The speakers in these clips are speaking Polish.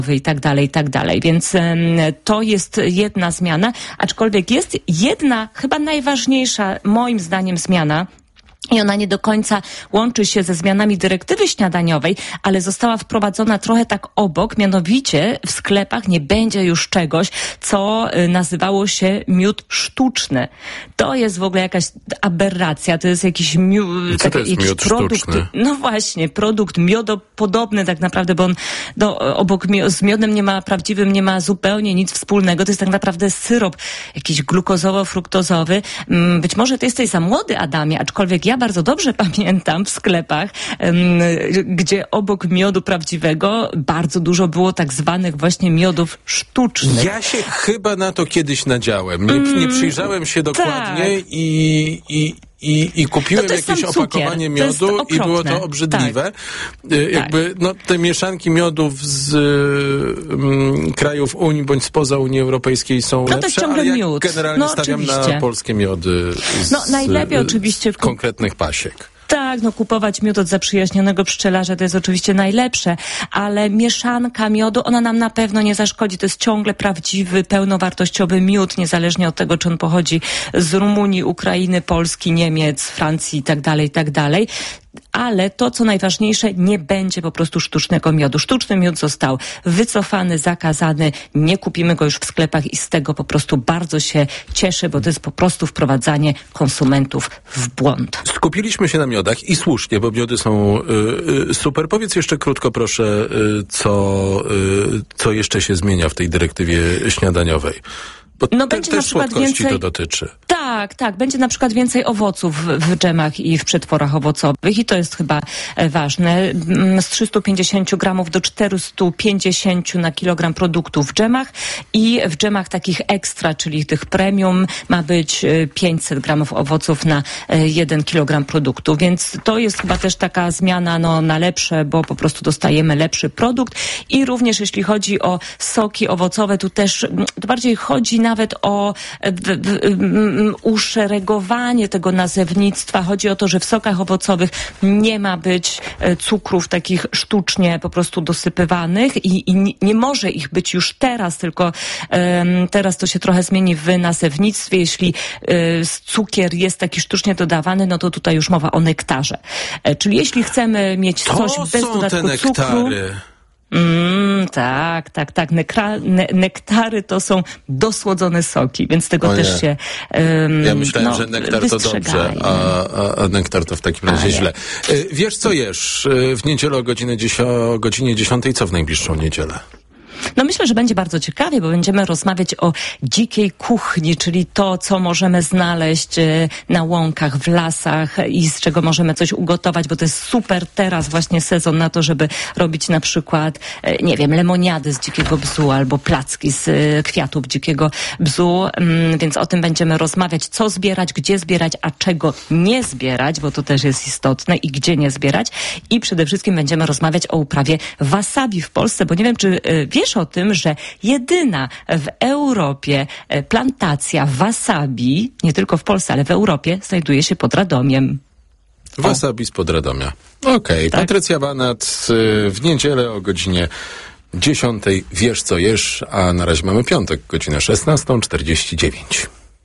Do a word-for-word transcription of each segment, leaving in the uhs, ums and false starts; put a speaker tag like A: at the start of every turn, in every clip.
A: i tak dalej, i tak dalej. Więc um, to jest jedna zmiana, aczkolwiek jest jedna, chyba najważniejsza moim zdaniem zmiana, i ona nie do końca łączy się ze zmianami dyrektywy śniadaniowej, ale została wprowadzona trochę tak obok, mianowicie w sklepach nie będzie już czegoś, co nazywało się miód sztuczny. To jest w ogóle jakaś aberracja, to jest jakiś, miu,
B: co
A: tak,
B: to jest
A: jakiś
B: miód
A: produkt,
B: sztuczny?
A: No właśnie, produkt miodopodobny tak naprawdę, bo on no, obok z miodem nie ma, prawdziwym nie ma zupełnie nic wspólnego. To jest tak naprawdę syrop jakiś glukozowo-fruktozowy. Być może ty jesteś za młody, Adamie, aczkolwiek ja bardzo dobrze pamiętam w sklepach, um, gdzie obok miodu prawdziwego bardzo dużo było tak zwanych właśnie miodów sztucznych.
B: Ja się chyba na to kiedyś nadziałem. Nie, mm, nie przyjrzałem się dokładnie
A: tak.
B: i... i I, i kupiłem
A: no
B: jakieś opakowanie miodu i było to obrzydliwe. Tak. Jakby, no, te mieszanki miodów z um, krajów Unii bądź spoza Unii Europejskiej są
A: no
B: lepsze,
A: to ale
B: ja
A: miód.
B: generalnie
A: no,
B: stawiam
A: oczywiście.
B: na polskie miody z,
A: no, najlepiej oczywiście w
B: konkretnych pasiek.
A: Tak, no kupować miód od zaprzyjaźnionego pszczelarza to jest oczywiście najlepsze, ale mieszanka miodu, ona nam na pewno nie zaszkodzi. To jest ciągle prawdziwy, pełnowartościowy miód, niezależnie od tego, czy on pochodzi z Rumunii, Ukrainy, Polski, Niemiec, Francji i tak dalej, i tak dalej. Ale to, co najważniejsze, nie będzie po prostu sztucznego miodu. Sztuczny miód został wycofany, zakazany, nie kupimy go już w sklepach i z tego po prostu bardzo się cieszę, bo to jest po prostu wprowadzanie konsumentów w błąd.
B: Skupiliśmy się na miodach i słusznie, bo miody są y, y, super. Powiedz jeszcze krótko, proszę, y, co, y, co jeszcze się zmienia w tej dyrektywie śniadaniowej. Bo
A: no
B: te,
A: będzie
B: też
A: na przykład
B: słodkości
A: więcej,
B: to dotyczy.
A: Tak, tak. Będzie na przykład więcej owoców w, w dżemach i w przetworach owocowych i to jest chyba e, ważne. Z trzysta pięćdziesiąt gramów do czterysta pięćdziesiąt na kilogram produktu w dżemach i w dżemach takich ekstra, czyli tych premium, ma być pięćset gramów owoców na e, jeden kilogram produktu. Więc to jest chyba też taka zmiana no, na lepsze, bo po prostu dostajemy lepszy produkt i również jeśli chodzi o soki owocowe, tu też to bardziej chodzi na nawet o w, w, uszeregowanie tego nazewnictwa. Chodzi o to, że w sokach owocowych nie ma być cukrów takich sztucznie po prostu dosypywanych i, i nie może ich być już teraz, tylko um, teraz to się trochę zmieni w nazewnictwie. Jeśli um, cukier jest taki sztucznie dodawany, no to tutaj już mowa o nektarze. E, czyli jeśli chcemy mieć
B: to
A: coś bez
B: są
A: dodatku
B: te nektary.
A: cukru... Mm, tak, tak, tak. Nekra- ne- nektary to są dosłodzone soki, więc tego
B: o
A: też się um,
B: Ja myślałem,
A: no,
B: że nektar to dobrze, a, a, a nektar to w takim razie a, źle. Wiesz co jesz? W niedzielę o godzinie dziesiątej, o godzinie dziesiątej, co w najbliższą niedzielę?
A: No myślę, że będzie bardzo ciekawie, bo będziemy rozmawiać o dzikiej kuchni, czyli to, co możemy znaleźć na łąkach, w lasach i z czego możemy coś ugotować, bo to jest super teraz właśnie sezon na to, żeby robić na przykład, nie wiem, lemoniady z dzikiego bzu albo placki z kwiatów dzikiego bzu, więc o tym będziemy rozmawiać, co zbierać, gdzie zbierać, a czego nie zbierać, bo to też jest istotne i gdzie nie zbierać i przede wszystkim będziemy rozmawiać o uprawie wasabi w Polsce, bo nie wiem, czy wiesz o tym, że jedyna w Europie plantacja wasabi, nie tylko w Polsce, ale w Europie, znajduje się pod Radomiem.
B: Wasabi spod Radomia. Okej, okay. Tak. Patrycja Banat w niedzielę o godzinie dziesiątej. Wiesz co jesz, a na razie mamy piątek, godzina szesnasta czterdzieści dziewięć.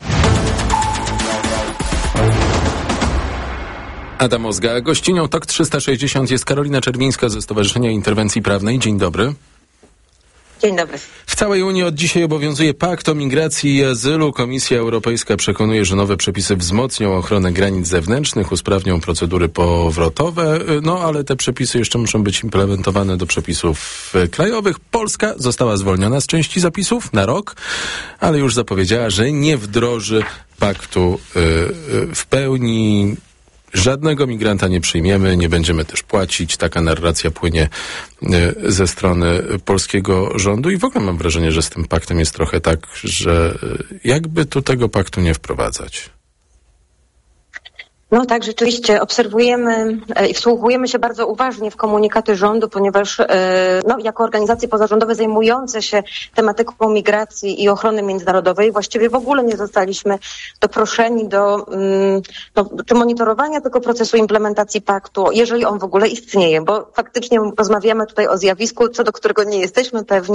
B: Adam Ozga. Gościnią Tok trzysta sześćdziesiąt jest Karolina Czerwińska ze Stowarzyszenia Interwencji Prawnej. Dzień dobry.
C: Dzień dobry.
B: W całej Unii od dzisiaj obowiązuje Pakt o Migracji i Azylu. Komisja Europejska przekonuje, że nowe przepisy wzmocnią ochronę granic zewnętrznych, usprawnią procedury powrotowe, no ale te przepisy jeszcze muszą być implementowane do przepisów krajowych. Polska została zwolniona z części zapisów na rok, ale już zapowiedziała, że nie wdroży paktu yy, w pełni. Żadnego migranta nie przyjmiemy, nie będziemy też płacić. Taka narracja płynie ze strony polskiego rządu i w ogóle mam wrażenie, że z tym paktem jest trochę tak, że jakby tu tego paktu nie wprowadzać.
C: No tak, rzeczywiście obserwujemy i wsłuchujemy się bardzo uważnie w komunikaty rządu, ponieważ no, jako organizacje pozarządowe zajmujące się tematyką migracji i ochrony międzynarodowej właściwie w ogóle nie zostaliśmy doproszeni do no, czy monitorowania tego procesu implementacji paktu, jeżeli on w ogóle istnieje, bo faktycznie rozmawiamy tutaj o zjawisku, co do którego nie jesteśmy pewni,